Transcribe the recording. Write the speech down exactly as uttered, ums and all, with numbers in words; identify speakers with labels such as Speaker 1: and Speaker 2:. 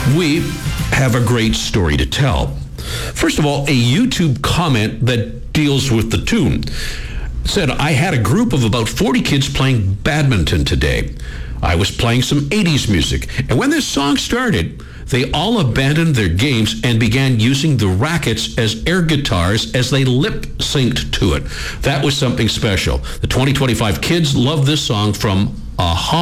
Speaker 1: We have a great story to tell. First of all, a YouTube comment that deals with the tune said, I had a group of about forty kids playing badminton today. I was playing some eighties music, and when this song started, they all abandoned their games and began using the rackets as air guitars as they lip-synced to it. That was something special. The twenty twenty-five kids love this song from A-ha.